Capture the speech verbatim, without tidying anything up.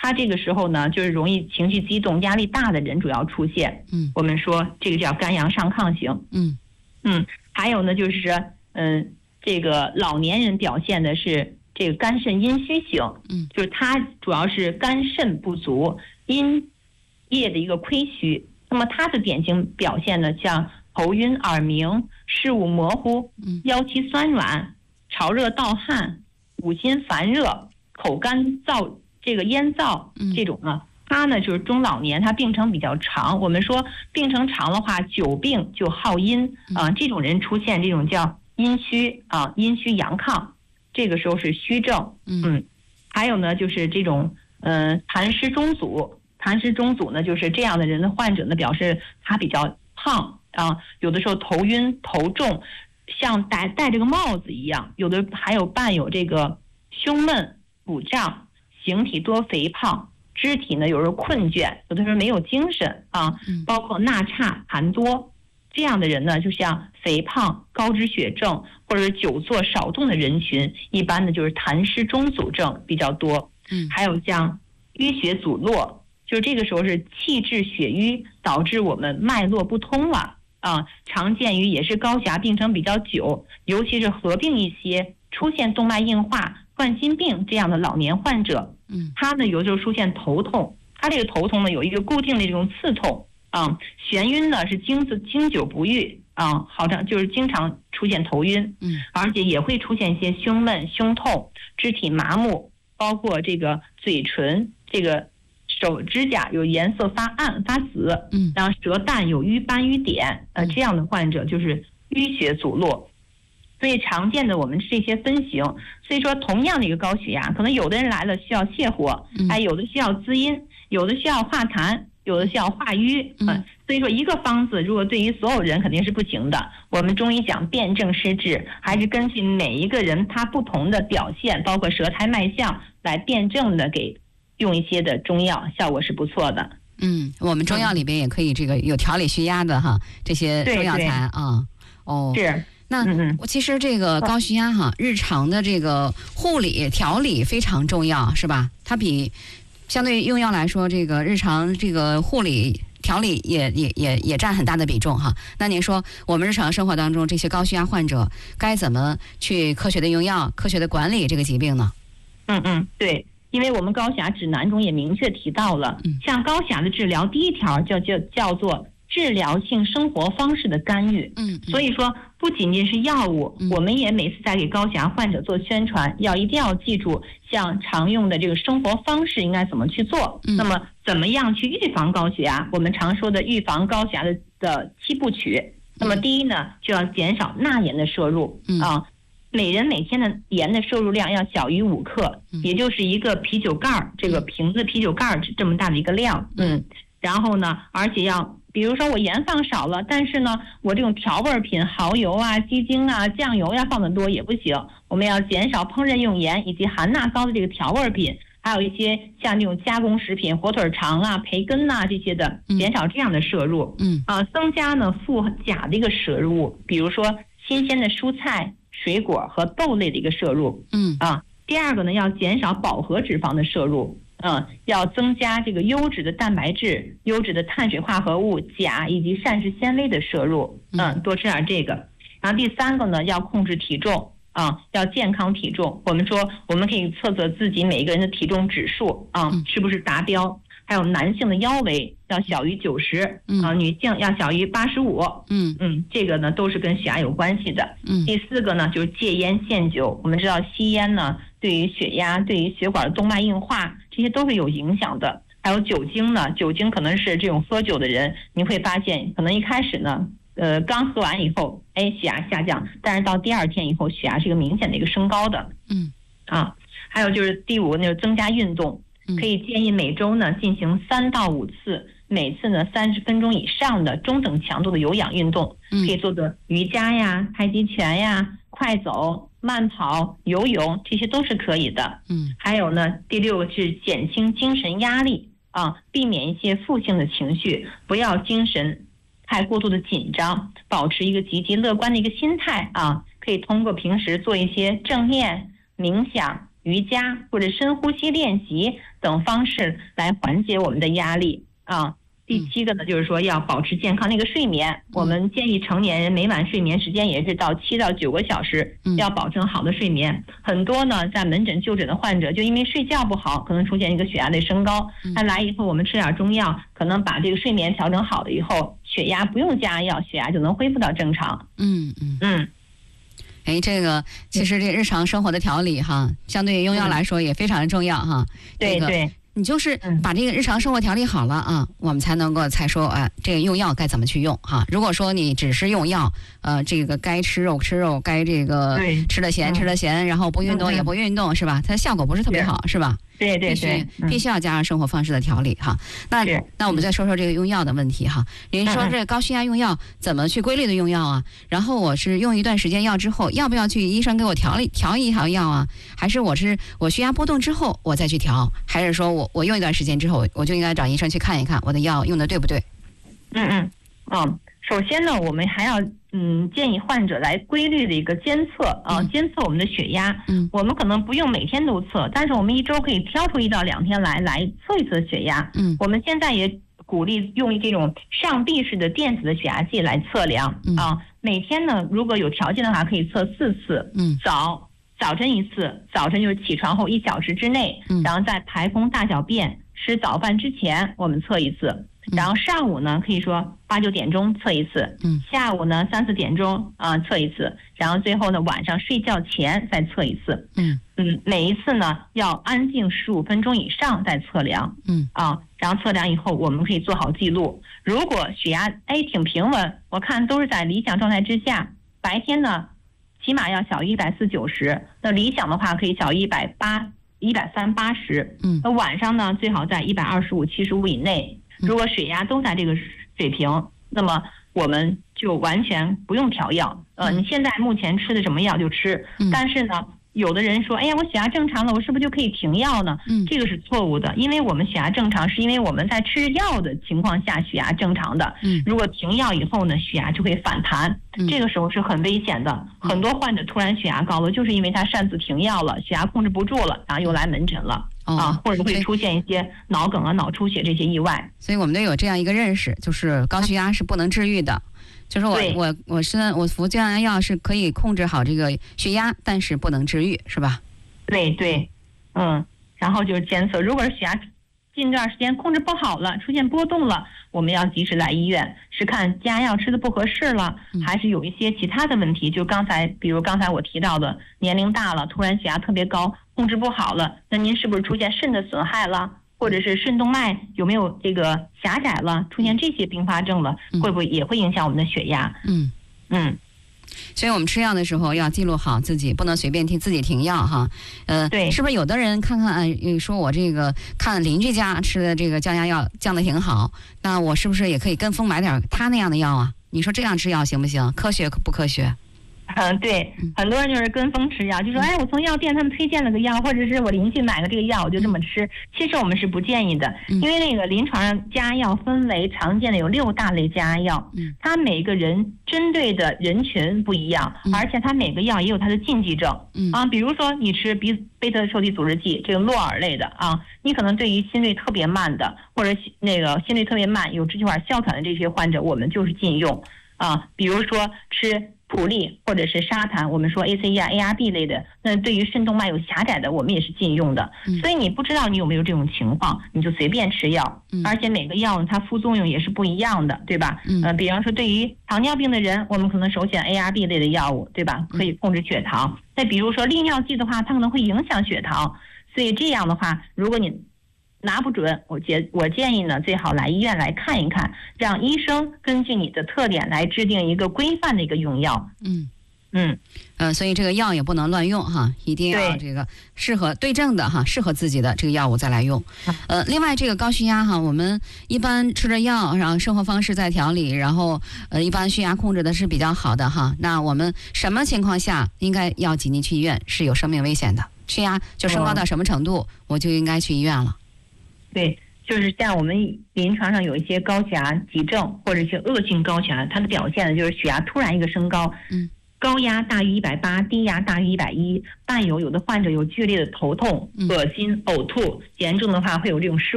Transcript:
他这个时候呢，就是容易情绪激动、压力大的人主要出现。 嗯， 我们说这个叫肝阳上亢型。 嗯嗯，还有呢，就是嗯，这个老年人表现的是这个肝肾阴虚型。 嗯， 就是他主要是肝肾不足、阴液的一个亏虚。那么他的典型表现呢，像头晕、耳鸣、视物模糊、腰膝酸软、潮热盗汗、五心烦热、口干燥、这个咽燥这种呢。他呢就是中老年，他病程比较长。我们说病程长的话，久病就耗阴啊、呃，这种人出现这种叫阴虚啊、呃，阴虚阳亢，这个时候是虚症。嗯，还有呢就是这种嗯、呃、痰湿中阻，痰湿中阻呢就是这样的人的患者呢表示他比较胖啊，有的时候头晕头重，像戴戴这个帽子一样，有的还有伴有这个胸闷腹胀，形体多肥胖。肢体呢，有时候困倦，有的时候没有精神啊，包括纳差痰多，这样的人呢，就像肥胖、高脂血症或者是久坐少动的人群，一般的就是痰湿中阻症比较多。 嗯， 还有像淤血阻络，就是这个时候是气滞血瘀，导致我们脉络不通了啊，常见于也是高血压病程比较久，尤其是合并一些出现动脉硬化、冠心病这样的老年患者。 嗯， 他呢有时候出现头痛，他这个头痛呢有一个固定的这种刺痛啊，眩晕呢是经子经久不愈啊，好像就是经常出现头晕。 嗯， 而且也会出现一些胸闷、胸痛、肢体麻木，包括这个嘴唇、这个手指甲有颜色发暗、发紫。 嗯， 然后舌淡有瘀斑瘀点，呃，这样的患者就是淤血阻络。所以常见的我们这些分型，所以说同样的一个高血压，可能有的人来了需要泻火，哎，有的需要滋阴，有的需要化痰，有的需要化瘀。嗯，所以说一个方子如果对于所有人肯定是不行的。我们中医讲辨证施治，还是根据每一个人他不同的表现，包括舌苔脉象来辨证的给用一些的中药，效果是不错的。 嗯，我们中药里边也可以这个有调理血压的哈，这些中药材啊。哦， 是。 那我其实这个高血压哈，日常的这个护理调理非常重要，是吧？它比相对用药来说，这个日常这个护理调理也也也也占很大的比重哈。那您说我们日常生活当中这些高血压患者该怎么去科学的用药、科学的管理这个疾病呢？ 嗯嗯，对。因为我们高血压指南中也明确提到了，像高血压的治疗，第一条叫叫叫做治疗性生活方式的干预。 嗯， 所以说不仅仅是药物， 嗯、 我们也每次在给高血压患者做宣传，要一定要记住，像常用的这个生活方式应该怎么去做。 嗯、 那么怎么样去预防高血压？我们常说的预防高血压的的七部曲。那么第一呢，就要减少钠盐的摄入。 嗯、 啊。每人每天的盐的摄入量要小于五克，也就是一个啤酒盖儿，这个瓶子啤酒盖儿这么大的一个量。嗯，然后呢，而且要，比如说我盐放少了，但是呢，我这种调味品，蚝油啊、鸡精啊、酱油呀、啊、放得多也不行。我们要减少烹饪用盐以及含钠高的这个调味品，还有一些像这种加工食品，火腿肠啊、培根呐、啊、这些的，减少这样的摄入。 嗯， 啊，增加呢富钾的一个摄入，比如说新鲜的蔬菜、水果和豆类的一个摄入。 嗯啊，第二个呢，要减少饱和脂肪的摄入。嗯，要增加这个优质的蛋白质、优质的碳水化合物、钾以及膳食纤维的摄入。嗯，多吃点这个。然后第三个呢，要控制体重啊，要健康体重。我们说我们可以测测自己每一个人的体重指数啊，是不是达标？还有男性的腰围要小于九十，啊，女性要小于八十五。 嗯嗯，这个呢都是跟血压有关系的。 嗯， 第四个呢就是戒烟限酒。我们知道吸烟呢对于血压、对于血管的动脉硬化这些都是有影响的。还有酒精呢，酒精可能是这种喝酒的人，你会发现可能一开始呢，呃，刚喝完以后，哎，血压下降，但是到第二天以后，血压是一个明显的一个升高的。 嗯， 啊，还有就是第五个就是增加运动。可以建议每周呢进行三到五次，每次呢三十分钟以上的中等强度的有氧运动，可以做做瑜伽呀、太极拳呀、快走、慢跑、游泳，这些都是可以的。 嗯， 还有呢，第六个是减轻精神压力啊，避免一些负性的情绪，不要精神太过度的紧张，保持一个积极乐观的一个心态啊。可以通过平时做一些正念、冥想、 瑜伽或者深呼吸练习等方式来缓解我们的压力啊。第七个呢，就是说要保持健康的一个睡眠。我们建议成年人每晚睡眠时间也是到七到九个小时，要保证好的睡眠。很多呢，在门诊就诊的患者就因为睡觉不好，可能出现一个血压的升高。他来以后，我们吃点中药，可能把这个睡眠调整好了以后，血压不用加药，血压就能恢复到正常。 嗯嗯嗯。 哎，这个其实这日常生活的调理哈，相对于用药来说也非常的重要哈。 对对。 你就是把这个日常生活调理好了啊，我们才能够才说啊，这个用药该怎么去用哈。如果说你只是用药，呃，这个该吃肉吃肉，该这个吃了咸吃了咸，然后不运动也不运动，是吧？它效果不是特别好，是吧？ 对对对， 必须要加上生活方式的调理哈。那那我们再说说这个用药的问题哈。您说这高血压用药怎么去规律的用药啊？然后我是用一段时间药之后，要不要去医生给我调理调一调药啊？还是我是我血压波动之后我再去调？还是说我我用一段时间之后，我就应该找医生去看一看我的药用的对不对？ 嗯嗯嗯，首先呢，我们还要嗯建议患者来规律的一个监测啊，监测我们的血压。嗯，我们可能不用每天都测，但是我们一周可以挑出一到两天来来测一次血压。嗯，我们现在也鼓励用这种上臂式的电子的血压计来测量啊。每天呢，如果有条件的话，可以测四次。嗯，早早晨一次，早晨就是起床后一小时之内，然后在排空大小便、吃早饭之前，我们测一次。然后上午呢，可以说八九点钟测一次，嗯，下午呢三四点钟啊、呃、测一次，然后最后呢晚上睡觉前再测一次，嗯嗯，每一次呢要安静十五分钟以上再测量，嗯啊，然后测量以后我们可以做好记录。如果血压哎挺平稳，我看都是在理想状态之下，白天呢起码要小于一百四九十，那理想的话可以小于一百八一百三八十，嗯，那晚上呢最好在一百二十五七十五以内。如果血压都在这个水平，那么我们就完全不用调药。呃，你现在目前吃的什么药就吃，但是呢，有的人说，哎呀，我血压正常了，我是不是就可以停药呢？嗯，这个是错误的，因为我们血压正常是因为我们在吃药的情况下血压正常的。嗯，如果停药以后呢，血压就会反弹，这个时候是很危险的。很多患者突然血压高了，就是因为他擅自停药了，血压控制不住了，然后又来门诊了。啊，或者会出现一些脑梗啊、脑出血这些意外， 所以我们得有这样一个认识，就是高血压是不能治愈的。就是我我我是我服降压药是可以控制好这个血压，但是不能治愈，是吧？ 对对，嗯，然后就是监测，如果是血压近段时间控制不好了，出现波动了，我们要及时来医院，是看加药吃的不合适了，还是有一些其他的问题？就刚才，比如刚才我提到的，年龄大了，突然血压特别高，控制不好了，那您是不是出现肾的损害了，或者是肾动脉有没有这个狭窄了，出现这些并发症了，会不会也会影响我们的血压？嗯嗯。 所以我们吃药的时候要记录好自己，不能随便替自己停药哈。呃， 对， 是不是有的人看看，呃，说我这个看邻居家吃的这个降压药降的挺好，那我是不是也可以跟风买点他那样的药啊？你说这样吃药行不行？科学不科学？ 嗯，对，很多人就是跟风吃药，就说哎，我从药店他们推荐了个药，或者是我邻居买了这个药，我就这么吃。其实我们是不建议的，因为那个临床上加药分为常见的有六大类加药，它每个人针对的人群不一样，而且它每个药也有它的禁忌症啊。比如说你吃比贝塔受体阻滞剂，这个洛尔类的啊，你可能对于心率特别慢的，或者那个心率特别慢有支气管哮喘的这些患者，我们就是禁用啊。比如说吃普利或者是沙坛，我们说 A C E 啊 A R B 类的，那对于肾动脉有狭窄的，我们也是禁用的。嗯、所以你不知道你有没有这种情况，你就随便吃药，嗯、而且每个药它副作用也是不一样的，对吧？嗯、呃，比方说对于糖尿病的人，我们可能首选 A R B 类的药物，对吧？可以控制血糖。再比如说利尿剂的话，它可能会影响血糖，所以这样的话，如果你拿不准，我建我建议呢，最好来医院来看一看，让医生根据你的特点来制定一个规范的一个用药。嗯嗯呃，所以这个药也不能乱用哈，一定要这个适合对症的哈，适合自己的这个药物再来用。呃，另外这个高血压哈，我们一般吃着药，然后生活方式在调理，然后呃，一般血压控制的是比较好的哈。那我们什么情况下应该要紧急去医院？是有生命危险的，血压就升高到什么程度，我就应该去医院了。 对，就是像我们临床上有一些高血压急症或者一些恶性高血压，它的表现呢就是血压突然一个升高，嗯， 高压大于一百八，低压大于一百一，伴有有的患者有剧烈的头痛、恶心、呕吐，严重的话会有这种失